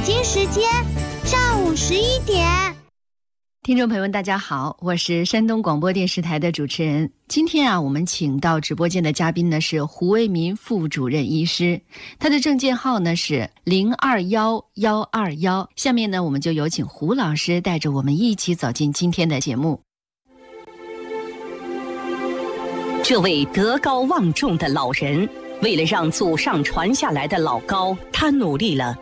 京时间上午11点。 听众朋友们大家好，我是山东广播电视台的主持人。今天我们请到直播间的嘉宾呢是胡为民副主任医师，他的证件号呢是021121。下面呢我们就有请胡老师带着我们一起走进今天的节目。 这位德高望重的老人，为了让祖上传下来的老高，他努力了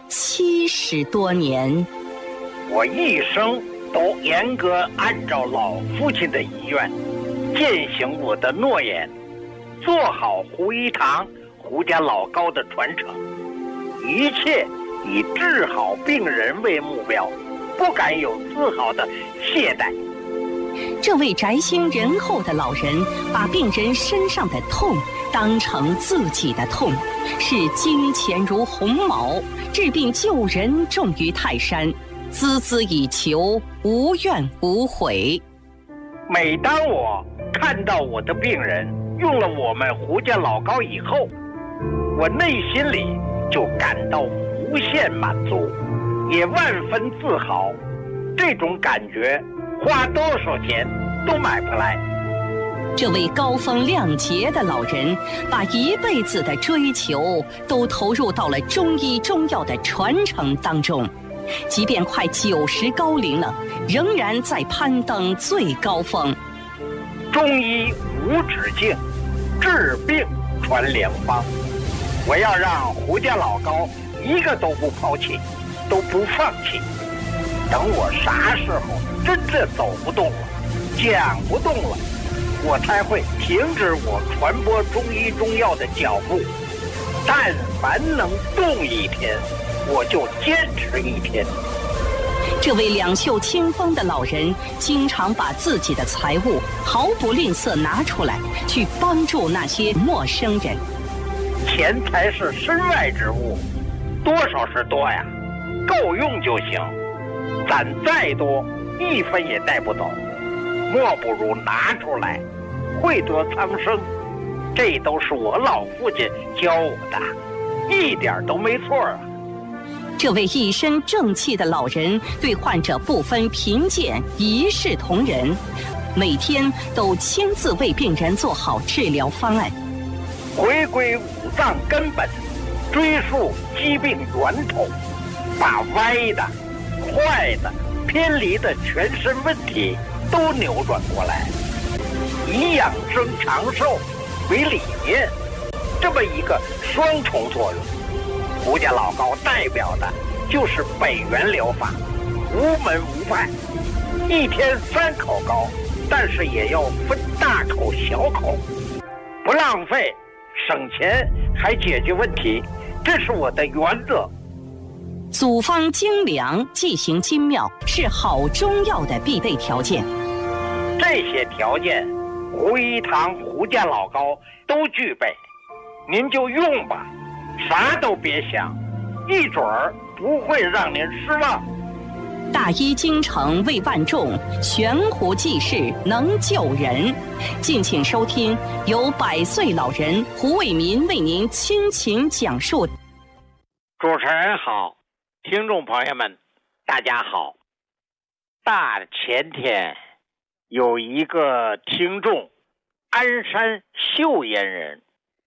70多年。 我一生都严格按照老父亲的遗愿，践行我的诺言，做好胡一堂胡家老高的传承，一切以治好病人为目标，不敢有丝毫的懈怠。 这位宅心仁厚的老人，把病人身上的痛当成自己的痛，视金钱如鸿毛，治病救人重于泰山，孜孜以求，无怨无悔。 每当我看到我的病人用了我们胡家老高以后，我内心里就感到无限满足，也万分自豪。这种感觉花多少钱都买不来。 这位高风亮节的老人，把一辈子的追求都投入到了中医中药的传承当中，即便快90高龄了，仍然在攀登最高峰。 中医无止境，治病传良方。我要让胡家老高一个都不抛弃，都不放弃。等我啥时候真正走不动了，讲不动了，我才会停止我传播中医中药的脚步。但凡能动一天，我就坚持一天。 这位两袖清风的老人，经常把自己的财物毫不吝啬拿出来，去帮助那些陌生人。 钱财是身外之物，多少是多呀，够用就行。攒再多，一分也带不走，莫不如拿出来，惠得苍生。这都是我老父亲教我的，一点都没错啊。 这位一身正气的老人，对患者不分贫贱，一视同仁，每天都亲自为病人做好治疗方案， 回归五脏根本，追溯疾病源头，把歪的、坏的、偏离的全身问题都扭转过来，以养生长寿为理念，这么一个双重作用。胡家老高代表的就是北元疗法，无门无派，一天3口高，但是也要分大口小口，不浪费，省钱还解决问题，这是我的原则。 组方精良，剂型精妙，是好中药的必备条件。 这些条件，胡一堂胡家老高都具备，您就用吧，啥都别想，一准儿不会让您失望。 大医精诚为万众，悬壶济世能救人。敬请收听由100岁老人胡为民为您倾情讲述。 主持人好，听众朋友们大家好。大前天有一个听众，鞍山秀烟人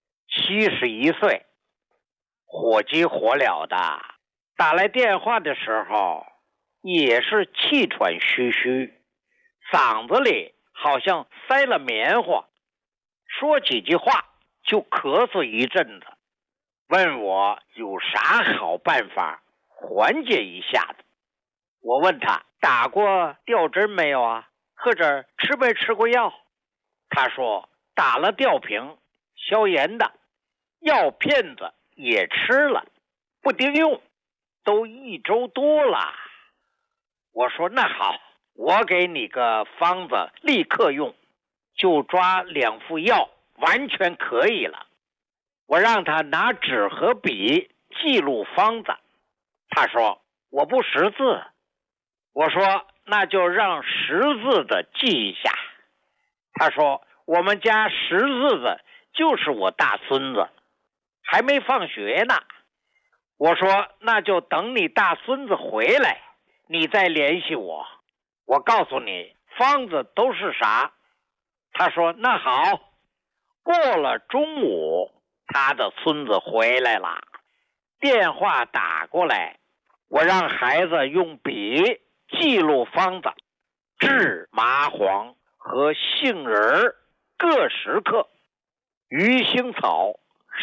，71岁，火急火燎的打来电话的时候，也是气喘吁吁，嗓子里好像塞了棉花，说几句话就咳嗽一阵子，问我有啥好办法缓解一下子。我问他打过吊针没有啊，或者吃没吃过药。他说打了吊瓶，消炎的，药片子也吃了，不顶用，都1周多了。我说那好，我给你个方子，立刻用，就抓2副药，完全可以了。我让他拿纸和笔记录方子，他说我不识字。我说那就让识字的记一下。他说我们家识字的就是我大孙子，还没放学呢。 我说那就等你大孙子回来，你再联系我，我告诉你方子都是啥。他说那好。过了中午，他的孙子回来了，电话打过来，我让孩子用笔记录方子，制麻黄和杏仁各10克，鱼腥草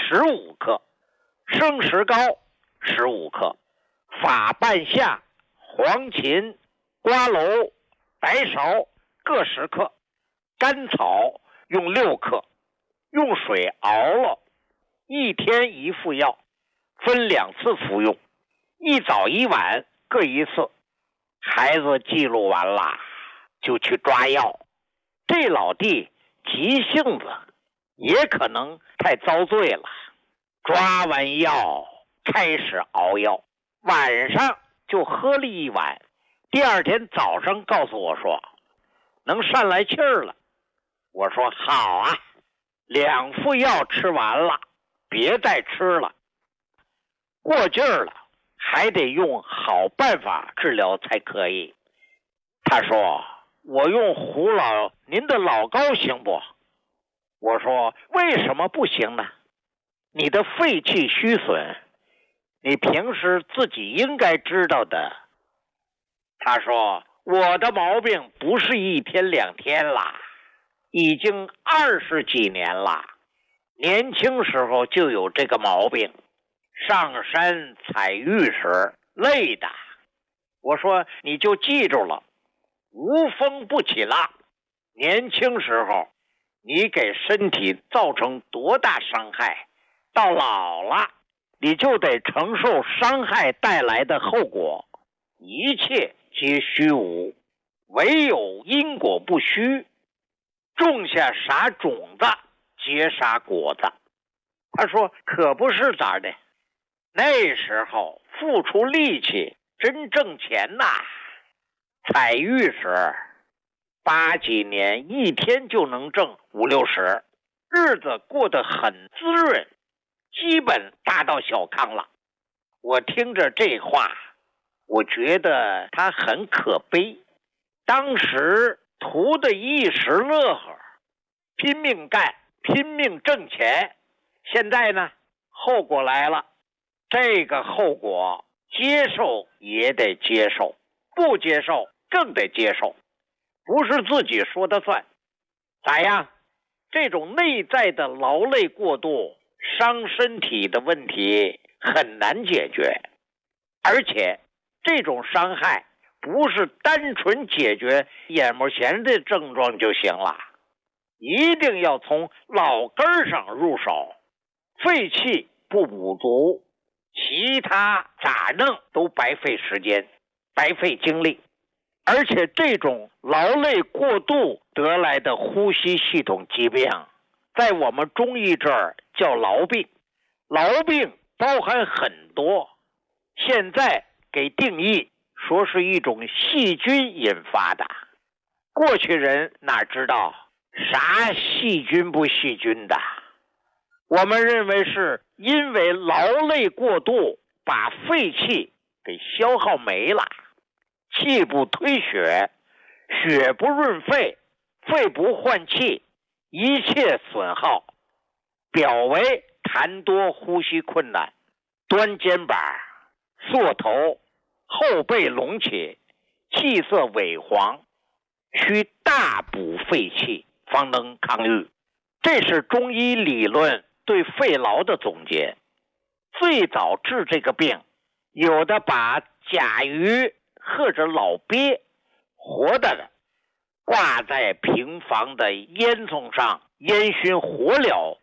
15克，生石膏15克，法半夏、黄芩、瓜蒌、白芍各10克，甘草用6克，用水熬了，1天1副药，分2次服用，一早一晚各1次。孩子记录完了就去抓药。这老弟急性子，也可能太遭罪了，抓完药开始熬药，晚上就喝了1碗，第二天早上告诉我说能上来气儿了。我说好啊，2副药吃完了，别再吃了，过劲儿了还得用好办法治疗才可以。他说我用胡老您的老膏行不？我说为什么不行呢？你的肺气虚损，你平时自己应该知道的。他说我的毛病不是1天2天啦，已经20几年了，年轻时候就有这个毛病，上山采玉时累的。我说你就记住了，无风不起浪，年轻时候你给身体造成多大伤害，到老了你就得承受伤害带来的后果，一切皆虚无，唯有因果不虚，种下啥种子结啥果子。他说可不是咋的，那时候付出力气真挣钱呐，采玉时8几年1天就能挣50-60，日子过得很滋润，基本达到小康了。我听着这话，我觉得他很可悲，当时图的一时乐呵，拼命干，拼命挣钱，现在呢后果来了，这个后果接受也得接受，不接受更得接受，不是自己说的算。咋样？这种内在的劳累过度伤身体的问题很难解决，而且这种伤害不是单纯解决眼目前的症状就行了，一定要从老根上入手。肺气不补足，其他咋弄都白费时间，白费精力。而且这种劳累过度得来的呼吸系统疾病，在我们中医这儿叫痨病。痨病包含很多，现在给定义说是一种细菌引发的。过去人哪知道啥细菌不细菌的，我们认为是因为劳累过度把肺气给消耗没了，气不推血，血不润肺，肺不换气，一切损耗，表为痰多呼吸困难，端肩膀，缩头，后背隆起，气色萎黄，需大补肺气方能抗愈。这是中医理论对肺痨的总结。最早治这个病，有的把甲鱼或者老鳖活的挂在平房的烟囱上烟熏火燎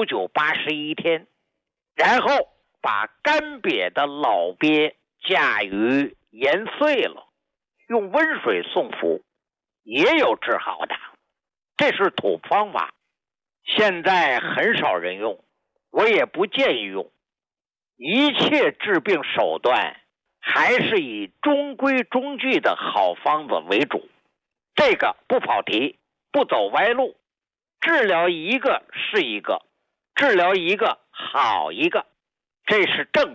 99、81天，然后把干瘪的老鳖甲鱼研碎了，用温水送服，也有治好的。这是土方法，现在很少人用，我也不建议用。一切治病手段还是以中规中矩的好方子为主，这个不跑题，不走歪路，治疗一个是一个，治疗一个好一个，这是正道，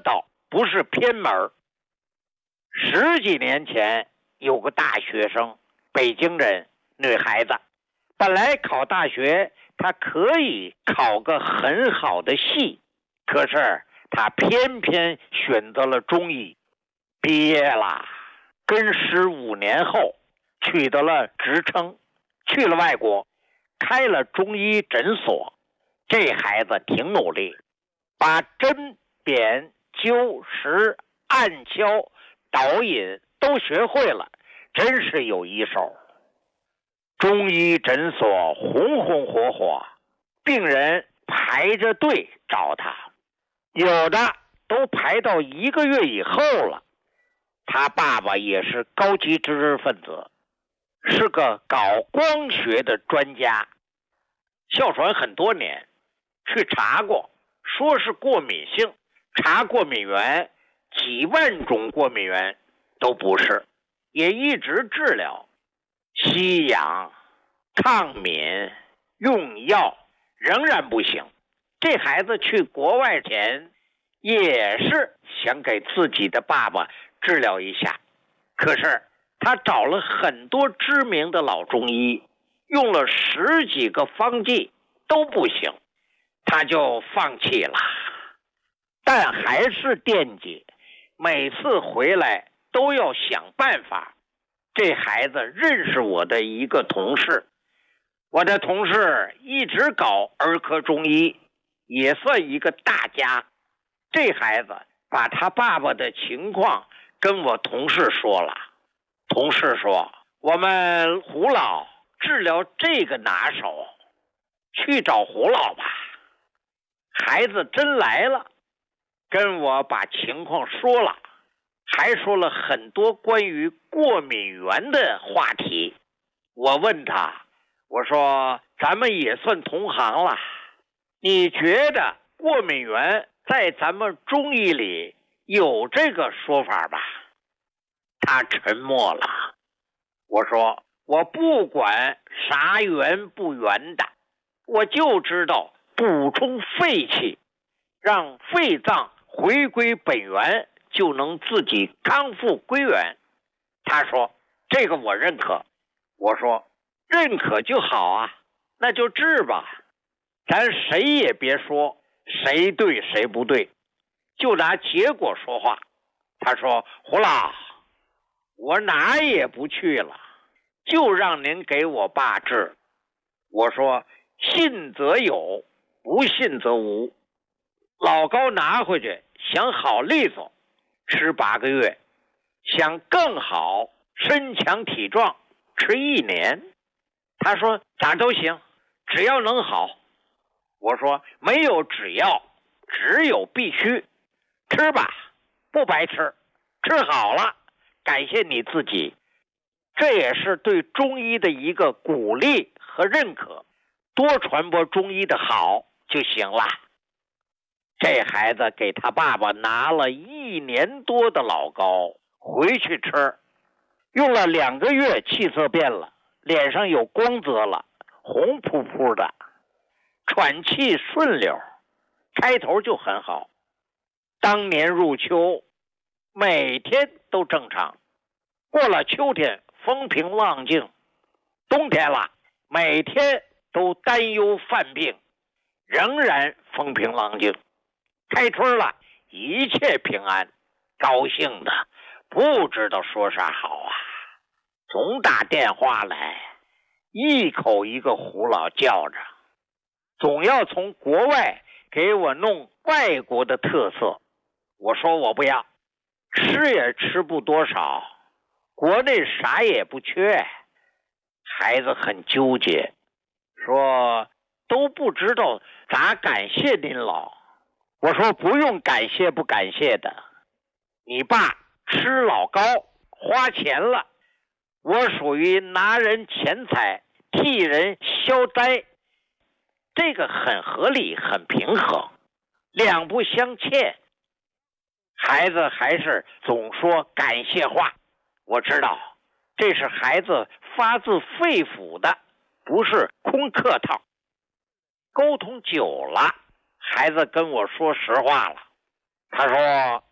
不是偏门。10几年前有个大学生，北京人，女孩子，本来考大学她可以考个很好的系，可是她偏偏选择了中医，毕业了，跟15年后取得了职称，去了外国，开了中医诊所。这孩子挺努力，把针砭灸石按敲导引都学会了，真是有一手。中医诊所红红火火，病人排着队找他，有的都排到1个月以后了。他爸爸也是高级知识分子，是个搞光学的专家，哮喘很多年，去查过，说是过敏性，查过敏源，几万种过敏源都不是，也一直治疗，吸氧、抗敏、用药，仍然不行。这孩子去国外前也是想给自己的爸爸治疗一下，可是他找了很多知名的老中医，用了10几个方剂都不行，他就放弃了。但还是惦记，每次回来都要想办法。这孩子认识我的一个同事，我的同事一直搞儿科中医，也算一个大家。这孩子把他爸爸的情况跟我同事说了，同事说我们胡老治疗这个拿手，去找胡老吧。孩子真来了，跟我把情况说了，还说了很多关于过敏源的话题。我问他，我说咱们也算同行了，你觉得过敏源在咱们中医里有这个说法吧？他沉默了。我说我不管啥源不源的，我就知道补充肺气，让肺脏回归本源，就能自己康复归元。他说这个我认可。我说认可就好啊，那就治吧，咱谁也别说谁对谁不对，就拿结果说话。他说胡老，我哪也不去了，就让您给我爸治。我说信则有，不信则无。老高拿回去想好利索，吃8个月，想更好身强体壮，吃1年。他说咋都行，只要能好。我说没有只要，只有必须。吃吧，不白吃，吃好了感谢你自己。这也是对中医的一个鼓励和认可，多传播中医的好就行了。这孩子给他爸爸拿了1年多的老高回去吃，用了2个月，气色变了，脸上有光泽了，红扑扑的，喘气顺溜，开头就很好。当年入秋，每天都正常，过了秋天风平浪静，冬天了，每天都担忧犯病，仍然风平浪静。开春了，一切平安，高兴的不知道说啥好啊，总打电话来，一口一个胡老叫着，总要从国外给我弄外国的特色。我说我不要，吃也吃不多少，国内啥也不缺。孩子很纠结，说都不知道咋感谢您老。我说不用感谢不感谢的，你爸吃老高花钱了，我属于拿人钱财替人消灾，这个很合理很平衡，两不相欠。孩子还是总说感谢话，我知道这是孩子发自肺腑的，不是空客套。沟通久了，孩子跟我说实话了，他说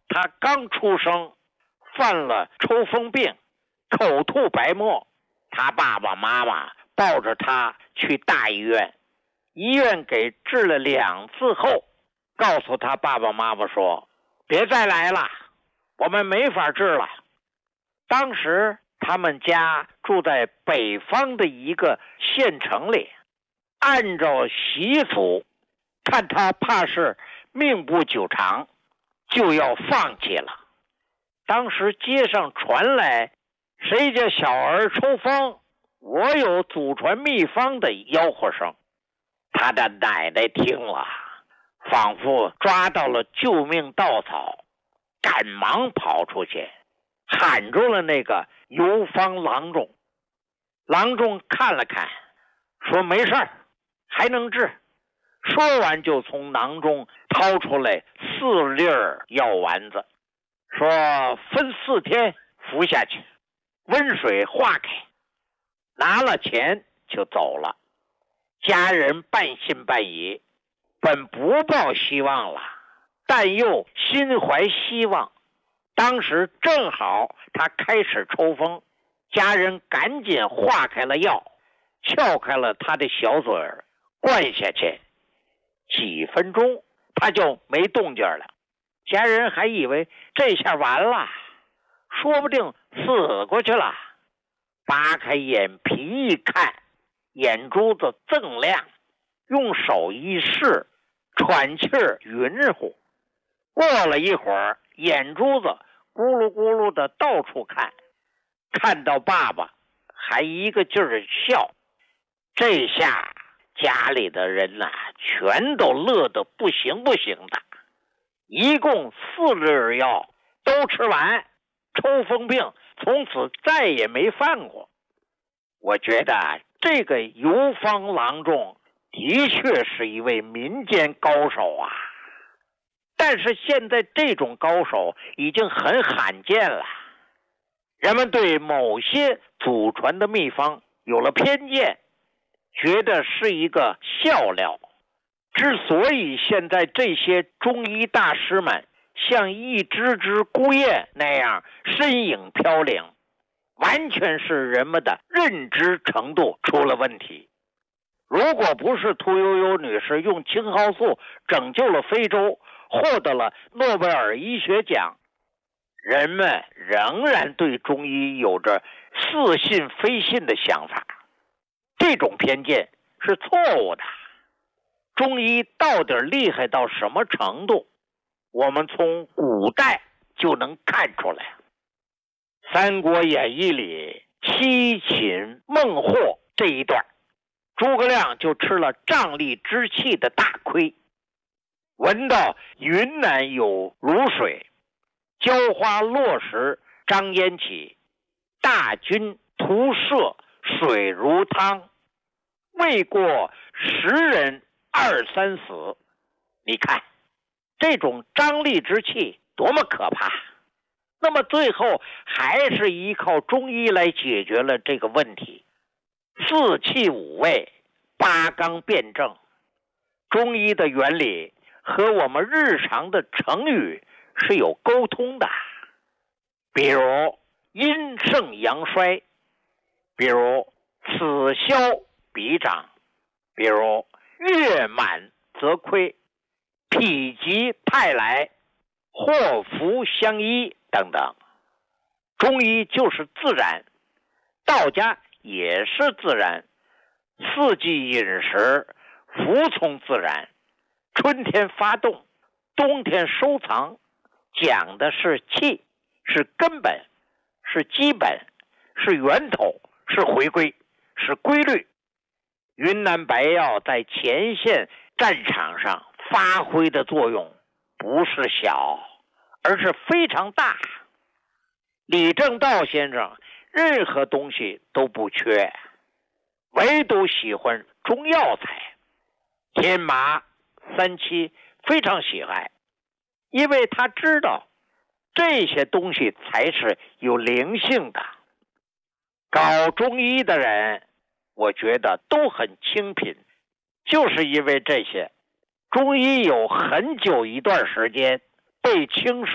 他刚出生，犯了抽风病，口吐白沫，他爸爸妈妈抱着他去大医院，医院给治了2次后，告诉他爸爸妈妈说，别再来了，我们没法治了。当时他们家住在北方的一个县城里，按照习俗，看他怕是命不久长，就要放弃了。当时街上传来谁家小儿抽风，我有祖传秘方的吆喝声。他的奶奶听了，仿佛抓到了救命稻草，赶忙跑出去喊住了那个游方郎中。郎中看了看，说没事儿，还能治。说完就从囊中掏出来4粒药丸子，说分4天服下去，温水化开。拿了钱就走了。家人半信半疑，本不抱希望了，但又心怀希望。当时正好他开始抽风，家人赶紧化开了药，撬开了他的小嘴儿，灌下去。几分钟他就没动静了，家人还以为这下完了，说不定死过去了。扒开眼皮一看，眼珠子锃亮，用手一试，喘气儿匀乎。过了一会儿，眼珠子咕噜咕噜的到处看，看到爸爸还一个劲儿笑。这下家里的人呐，全都乐得不行不行的。一共4粒药都吃完，抽风病从此再也没犯过。我觉得这个游方郎中的确是一位民间高手啊，但是现在这种高手已经很罕见了。人们对某些祖传的秘方有了偏见，觉得是一个笑料。之所以现在这些中医大师们像一只只孤雁那样身影飘零，完全是人们的认知程度出了问题。如果不是屠呦呦女士用青蒿素拯救了非洲，获得了诺贝尔医学奖，人们仍然对中医有着似信非信的想法。这种偏见是错误的。中医到底厉害到什么程度，我们从古代就能看出来。《三国演义》里七擒孟获这一段，诸葛亮就吃了瘴疠之气的大亏。闻到云南有卤水，浇花落石张烟起，大军徒涉水如汤，未过10人2、3死。你看这种瘴疠之气多么可怕。那么最后还是依靠中医来解决了这个问题。4气5味8纲辩证，中医的原理和我们日常的成语是有沟通的。比如阴盛阳衰，比如此消彼长，比如月满则亏，否极泰来，祸福相依等等。中医就是自然，道家也是自然，四季饮食服从自然，春天发动，冬天收藏，讲的是气，是根本，是基本，是源头，是回归，是规律。云南白药在前线战场上发挥的作用不是小，而是非常大。李政道先生任何东西都不缺，唯独喜欢中药材。天麻、三七非常喜爱，因为他知道这些东西才是有灵性的。搞中医的人，我觉得都很清贫，就是因为这些。中医有很久一段时间被轻视、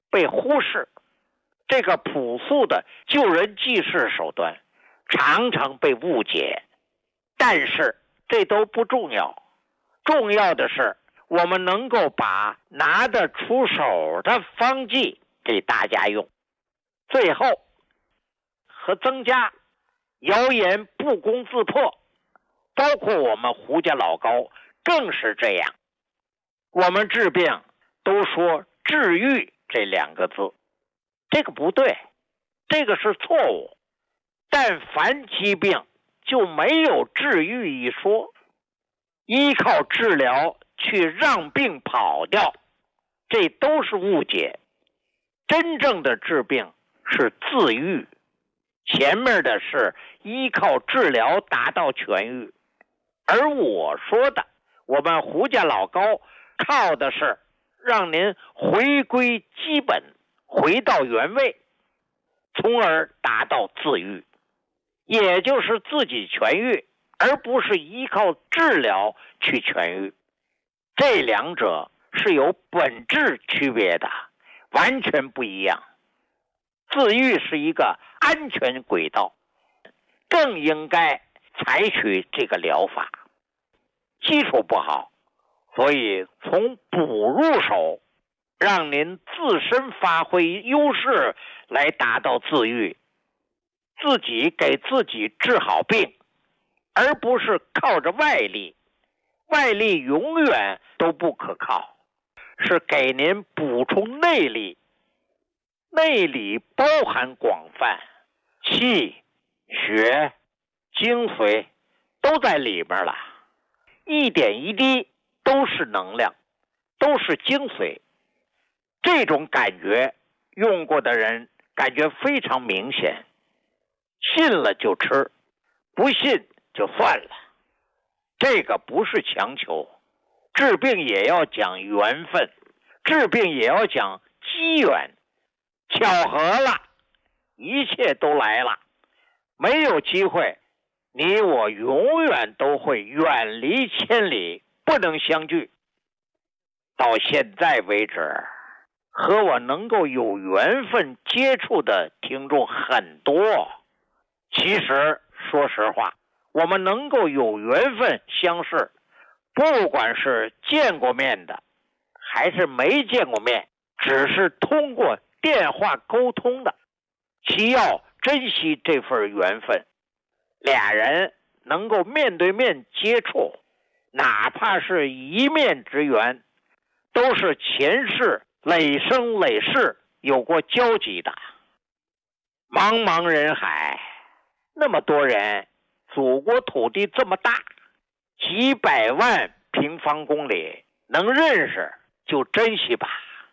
被忽视，这个朴素的救人济世手段常常被误解。但是这都不重要，重要的是我们能够把拿得出手的方剂给大家用。最后和增加谣言不攻自破，包括我们胡家老高更是这样。我们治病都说治愈这2个字，这个不对，这个是错误。但凡疾病就没有治愈一说，依靠治疗去让病跑掉，这都是误解。真正的治病是自愈，前面的是依靠治疗达到痊愈。而我说的，我们胡家老高靠的是让您回归基本，回到原位，从而达到自愈，也就是自己痊愈，而不是依靠治疗去痊愈。这2者是有本质区别的，完全不一样。自愈是一个安全轨道，更应该采取这个疗法。基础不好，所以从补入手，让您自身发挥优势来达到自愈，自己给自己治好病，而不是靠着外力。外力永远都不可靠，是给您补充内力。内里包含广泛，气、血、精髓都在里面了，一点一滴都是能量，都是精髓。这种感觉用过的人感觉非常明显，信了就吃，不信就算了。这个不是强求，治病也要讲缘分，治病也要讲机缘。巧合了，一切都来了，没有机会，你我永远都会远离千里，不能相聚。到现在为止，和我能够有缘分接触的听众很多。其实说实话，我们能够有缘分相识，不管是见过面的还是没见过面，只是通过电话沟通的，其要珍惜这份缘分。俩人能够面对面接触，哪怕是一面之缘，都是前世累生累世有过交集的。茫茫人海，那么多人，祖国土地这么大，几百万平方公里，能认识就珍惜吧。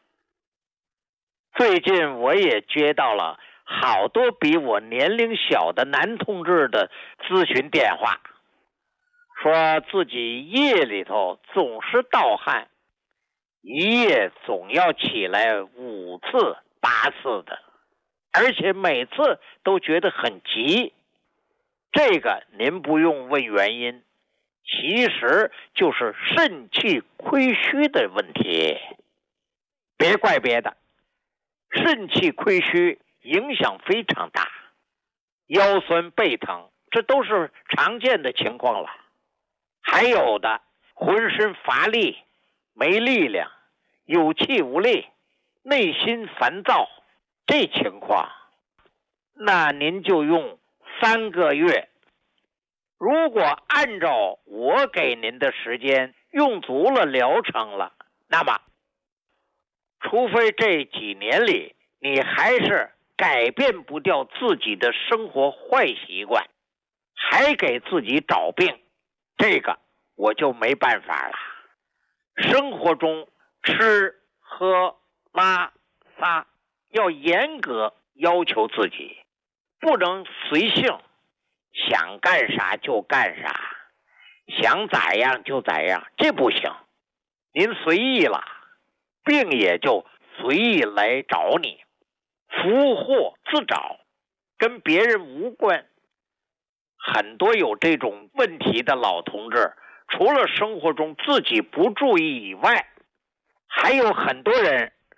最近我也接到了好多比我年龄小的男同志的咨询电话，说自己夜里头总是盗汗，一夜总要起来5次8次的，而且每次都觉得很急。这个您不用问原因，其实就是肾气亏虚的问题。别怪别的，肾气亏虚影响非常大，腰酸背疼，这都是常见的情况了。还有的浑身乏力，没力量，有气无力，内心烦躁，这情况，那您就用3个月。如果按照我给您的时间用足了疗程了，那么除非这几年里你还是改变不掉自己的生活坏习惯，还给自己找病，这个我就没办法了。生活中吃喝拉撒要严格要求自己，不能随性，想干啥就干啥，想咋样就咋样，这不行。您随意了，病也就随意来找你，福祸自找，跟别人无关。很多有这种问题的老同志，除了生活中自己不注意以外，还有很多人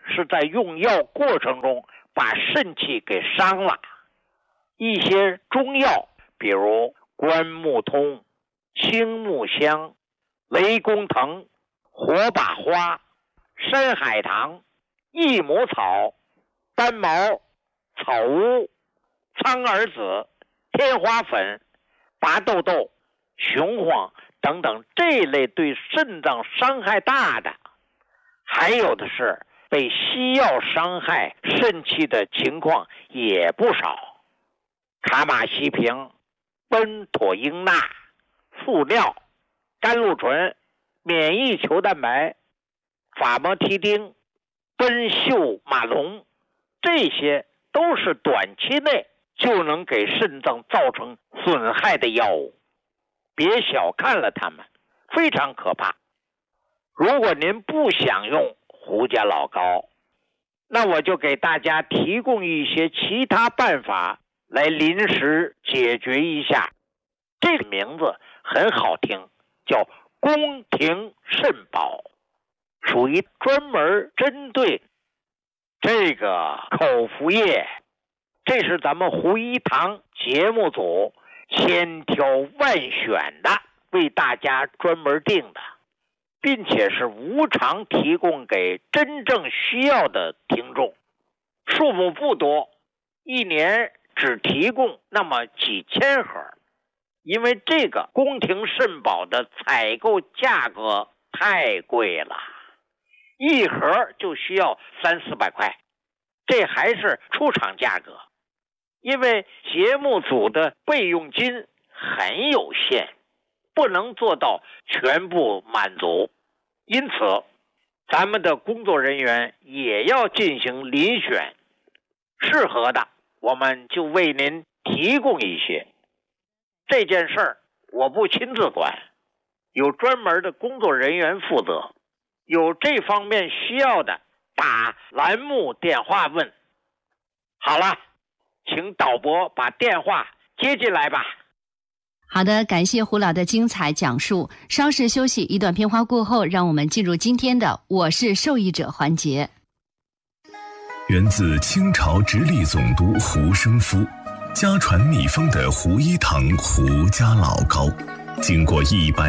是在用药过程中把肾气给伤了。一些中药，比如关木通、青木香、雷公藤、火把花、山海棠、益母草、丹毛、草乌、苍耳子、天花粉、拔豆豆、雄黄等等，这类对肾脏伤害大的，还有的是被西药伤害肾气的情况也不少。卡马西平、苯妥英钠、附尿、甘露醇、免疫球蛋白、法莫替丁、苯溴马龙，这些都是短期内就能给肾脏造成损害的药物，别小看了它们，非常可怕。如果您不想用胡家老膏，那我就给大家提供一些其他办法来临时解决一下。这个名字很好听，叫宫廷肾宝，属于专门针对这个口服液。这是咱们胡一堂节目组千挑万选的，为大家专门定的，并且是无偿提供给真正需要的听众，数目不多，一年只提供那么几千盒。因为这个宫廷肾宝的采购价格太贵了，一盒就需要300-400块，这还是出厂价格。因为节目组的备用金很有限，不能做到全部满足，因此咱们的工作人员也要进行遴选，适合的我们就为您提供一些。这件事儿我不亲自管，有专门的工作人员负责，有这方面需要的打栏目电话问。好了，请导播把电话接进来吧。 好的，感谢胡老的精彩讲述。稍事休息，一段片花过后，让我们进入今天的我是受益者环节。 源自清朝直隶总督胡生夫，家传秘方的胡一堂胡家老膏，经过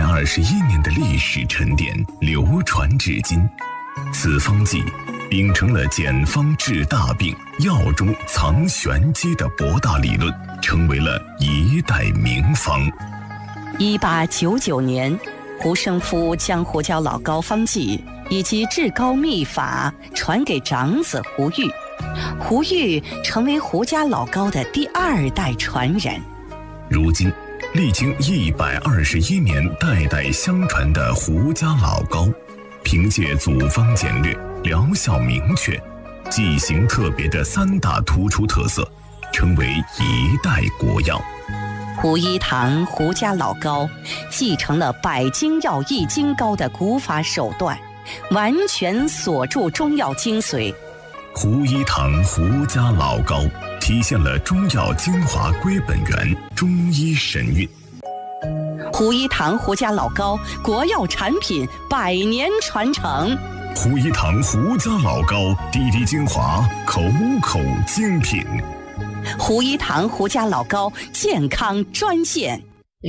121年的历史沉淀，流传至今。此方剂秉承了简方治大病、药中藏玄机的博大理论，成为了一代名方。 1899年，胡生夫将胡椒老膏方剂以及制膏秘法传给长子胡玉，胡玉成为胡家老膏的第2代传人。 如今，历经121年代代相传的胡家老膏，凭借组方简略、疗效明确、剂型特别的3大突出特色，成为一代国药。 胡一堂胡家老膏继承了百金药益精膏的古法手段，完全锁住中药精髓。 胡一堂胡家老膏体现了中药精华归本源，中医神韵。 胡一堂胡家老膏国药产品100年传承。 胡一堂胡家老膏滴滴精华，口口精品。 胡一堂胡家老膏健康专线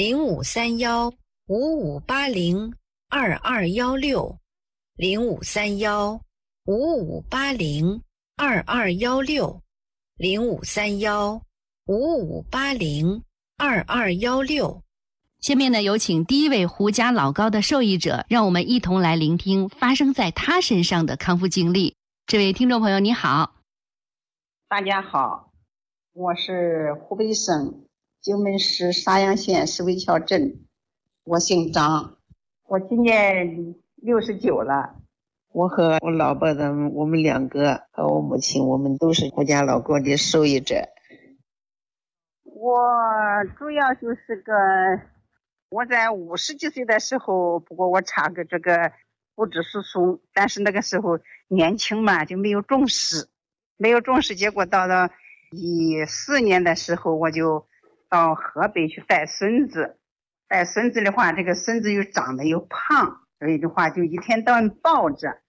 0531-5580-2216，0531-5580-2216。 下面呢，有请第一位胡家老膏的受益者，让我们一同来聆听发生在他身上的康复经历。这位听众朋友你好。 大家好，我是湖北省荆门市沙洋县石围桥镇，我姓张，我今年69了。我和我老婆我们2个和我母亲，我们都是胡家老膏的受益者。我主要就是我在50几岁的时候，不过我查个这个骨质疏松，但是那个时候年轻嘛，就没有重视，结果到了14年的时候，我就到河北去带孙子的话，这个孙子又长得又胖，所以的话就一天到晚抱着，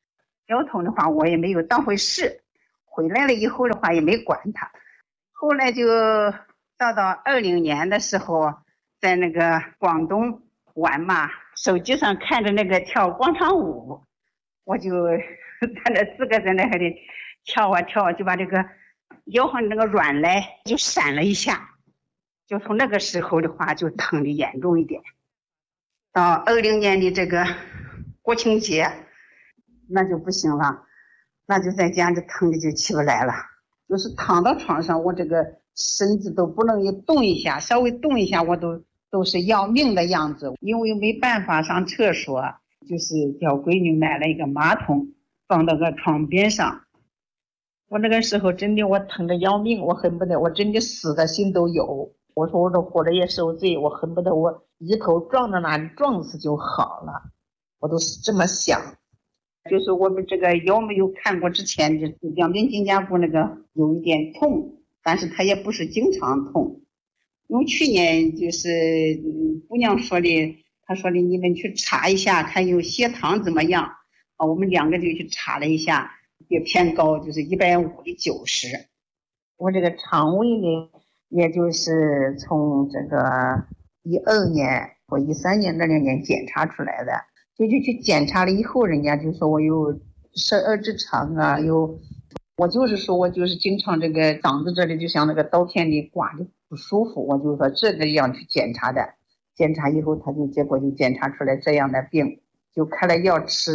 腰痛的话我也没有当回事，回来了以后的话也没管它。后来就到20年的时候，在那个广东玩嘛，手机上看着那个跳广场舞，我就在那自个在那里跳啊跳啊，就把这个腰上那个软嘞就闪了一下，就从那个时候的话就疼的严重一点。到20年的这个国庆节，那就不行了，那就在家里疼的就起不来了，就是躺到床上，我这个身子都不能动一下，稍微动一下我都是要命的样子。因为没办法上厕所，就是叫闺女买了一个马桶放到个床边上。我那个时候真的我疼得要命，我恨不得我真的死的心都有。我说我这活着也受罪，我恨不得我一头撞到哪里撞死就好了，我都是这么想。就是我们这个腰没有看过之前，就两边肩胛骨那个有一点痛，但是它也不是经常痛。因为去年就是姑娘说的，她说的你们去查一下看有血糖怎么样啊，我们2个就去查了一下，也偏高，就是150的90。我这个肠胃呢，也就是从这个12年或13年那2年检查出来的，就去检查了以后，人家就说我有12指肠啊，我就是说我就是经常这个嗓子这里就像那个刀片里刮的不舒服，我就说这个要去检查的。检查以后结果就检查出来这样的病，就开了药吃了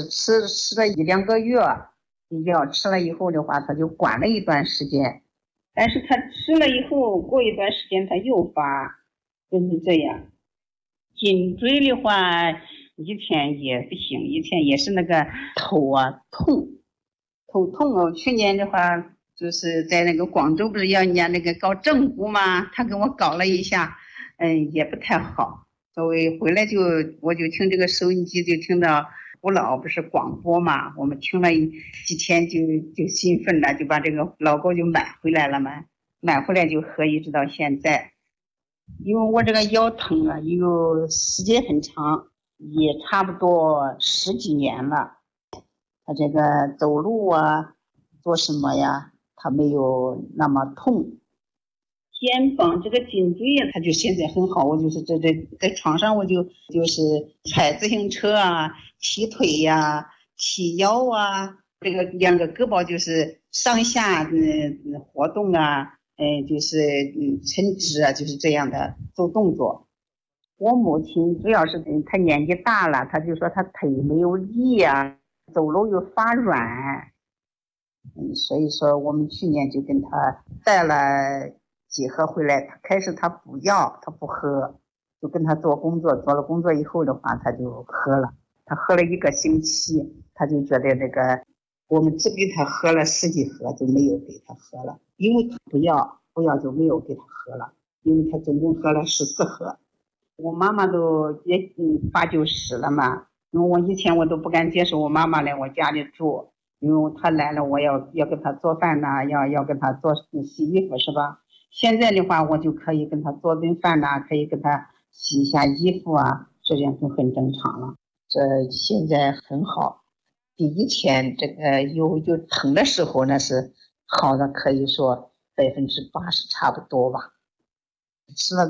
1-2个月，药吃了以后的话他就管了一段时间，但是他吃了以后过一段时间他又发，就是这样。颈椎的话以前也不行，以前也是那个头痛哦。去年的话就是在那个广州不是要人家那个搞正骨吗，他给我搞了一下，也不太好。所以回来我就听这个收音机，就听到不老不是广播嘛，我们听了几天就兴奋了，就把这个老膏就买回来了嘛，买回来就喝一直到现在。因为我这个腰疼啊，有时间很长，也差不多10几年了。他这个走路啊做什么呀他没有那么痛。肩膀这个颈椎啊，他就现在很好，我就是在床上我就是踩自行车啊，提腿呀，提腰啊，这个2个胳膊就是上下活动啊，就是伸直啊，就是这样的做动作。我母亲主要是她年纪大了，她就说她腿没有力啊，走路又发软，所以说我们去年就跟她带了几盒回来。开始她不要，她不喝，就跟她做了工作以后的话她就喝了。她喝了1个星期，她就觉得这个我们只给她喝了10几盒，就没有给她喝了，因为她不要就没有给她喝了，因为她总共喝了14盒。我妈妈都也8、90了嘛，因为我以前我都不敢接受我妈妈来我家里住，因为她来了我要给她做饭呐，要跟她做洗衣服是吧？现在的话我就可以跟她做顿饭呐，可以跟她洗一下衣服啊，这样就很正常了。这现在很好，比以前这个有疼的时候那是好的，可以说80%差不多吧。吃了